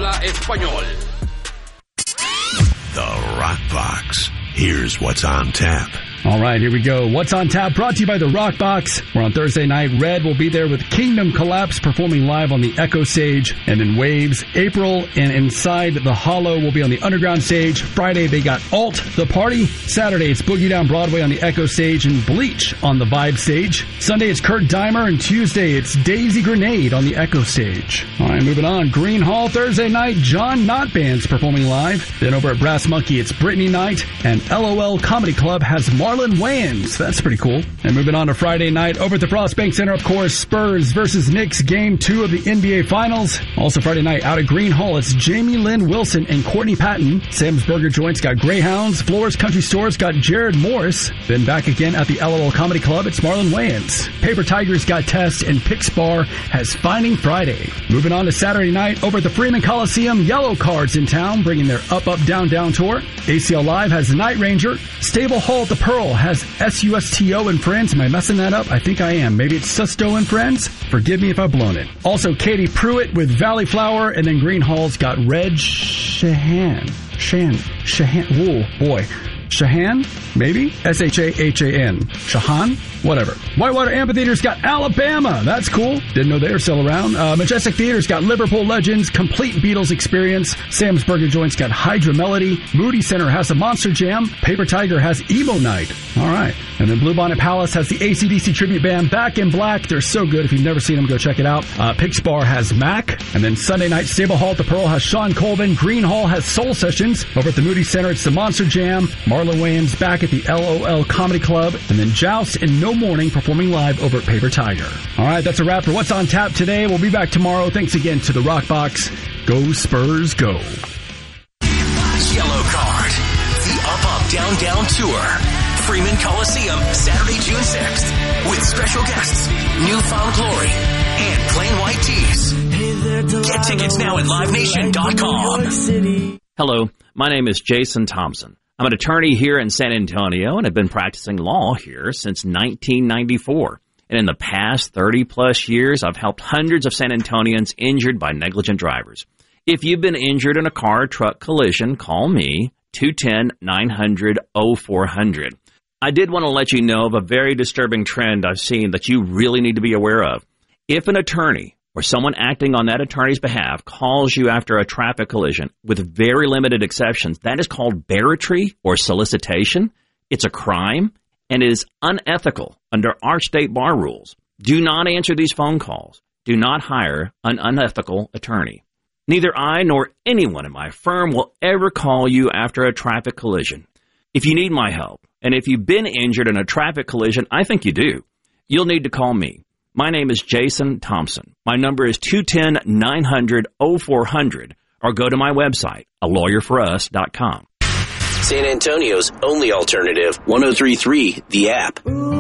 habla español. The Rock Box. Here's what's on tap. All right, here we go. What's on tap? Brought to you by the Rock Box. We're on Thursday night. Red will be there with Kingdom Collapse performing live on the Echo Stage. And then Waves, April, and Inside the Hollow will be on the Underground Stage. Friday, they got Alt, The Party. Saturday, it's Boogie Down Broadway on the Echo Stage and Bleach on the Vibe Stage. Sunday, it's Kurt Dimer. And Tuesday, it's Daisy Grenade on the Echo Stage. All right, moving on. Green Hall, Thursday night. John Knott Band's performing live. Then over at Brass Monkey, it's Britney Night. And LOL Comedy Club has Marlon Wayans. That's pretty cool. And moving on to Friday night, over at the Frost Bank Center, of course, Spurs versus Knicks, Game 2 of the NBA Finals. Also Friday night, out at Green Hall, it's Jamie Lynn Wilson and Courtney Patton. Sam's Burger Joint's got Greyhounds. Floors Country Store's got Jared Morris. Then back again at the LOL Comedy Club, it's Marlon Wayans. Paper Tiger's got Test, and Pix Bar has Finding Friday. Moving on to Saturday night, over at the Freeman Coliseum, Yellow Card's in town, bringing their Up, Up, Down, Down tour. ACL Live has Night Ranger. Stable Hall at the Pearl has SUSTO and Friends. Am I messing that up? I think I am. Maybe it's Susto and Friends? Forgive me if I've blown it. Also, Katie Pruitt with Valley Flower, and then Green Hall's got Red Shahan. Whoa, boy. Shahan? Maybe? S-H-A-H-A-N. Shahan? Whatever. Whitewater Amphitheater's got Alabama. That's cool. Didn't know they were still around. Majestic Theater's got Liverpool Legends, Complete Beatles Experience. Sam's Burger Joint's got Hydra Melody. Moody Center has a Monster Jam. Paper Tiger has Emo Night. All right. And then Bluebonnet Palace has the AC/DC tribute band Back in Black. They're so good. If you've never seen them, go check it out. Pix Bar has Mac. And then Sunday night, Stable Hall at the Pearl has Sean Colvin. Green Hall has Soul Sessions. Over at the Moody Center, it's the Monster Jam. Marlon Wayans back at the LOL Comedy Club. And then Joust and No Morning performing live over at Paper Tiger. All right, that's a wrap for What's on Tap today. We'll be back tomorrow. Thanks again to the Rock Box. Go Spurs, go. Yellow Card. The Up, Up, Down, Down Tour. Freeman Coliseum, Saturday, June 6th. With special guests, Newfound Glory, and Plain White Tees. Get tickets now at LiveNation.com. Hello, my name is Jason Thompson. I'm an attorney here in San Antonio and have been practicing law here since 1994. And in the past 30-plus years, I've helped hundreds of San Antonians injured by negligent drivers. If you've been injured in a car or truck collision, call me, 210-900-0400. I did want to let you know of a very disturbing trend I've seen that you really need to be aware of. If an attorney or someone acting on that attorney's behalf calls you after a traffic collision, with very limited exceptions, that is called barratry or solicitation. It's a crime and is unethical under our state bar rules. Do not answer these phone calls. Do not hire an unethical attorney. Neither I nor anyone in my firm will ever call you after a traffic collision. If you need my help, and if you've been injured in a traffic collision, I think you do, you'll need to call me. My name is Jason Thompson. My number is 210-900-0400, or go to my website, alawyerforus.com. San Antonio's only alternative, 103.3 The App.